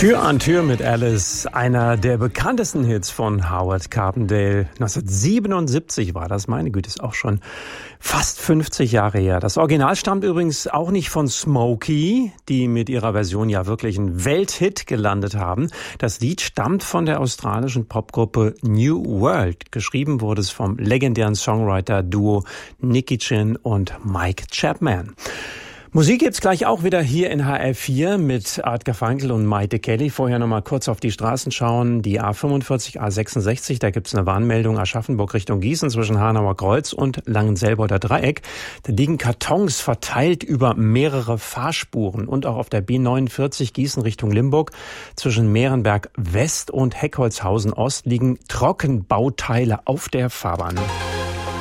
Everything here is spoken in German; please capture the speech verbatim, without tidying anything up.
Tür an Tür mit Alice, einer der bekanntesten Hits von Howard Carpendale. neunzehnhundertsiebenundsiebzig war das, meine Güte, ist auch schon fast fünfzig Jahre her. Das Original stammt übrigens auch nicht von Smokey, die mit ihrer Version ja wirklich einen Welthit gelandet haben. Das Lied stammt von der australischen Popgruppe New World. Geschrieben wurde es vom legendären Songwriter-Duo Nicky Chinn und Mike Chapman. Musik gibt's gleich auch wieder hier in H R vier mit Art Garfunkel und Maite Kelly. Vorher noch mal kurz auf die Straßen schauen. Die A fünfundvierzig, A sechsundsechzig, da gibt's eine Warnmeldung Aschaffenburg Richtung Gießen zwischen Hanauer Kreuz und Langenselboder Dreieck. Da liegen Kartons verteilt über mehrere Fahrspuren. Und auch auf der B neunundvierzig Gießen Richtung Limburg zwischen Mehrenberg West und Heckholzhausen Ost liegen Trockenbauteile auf der Fahrbahn.